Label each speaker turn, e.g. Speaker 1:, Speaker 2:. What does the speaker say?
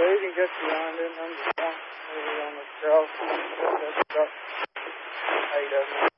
Speaker 1: can get beyond it. I'm just maybe on the south. That's about 8 of them.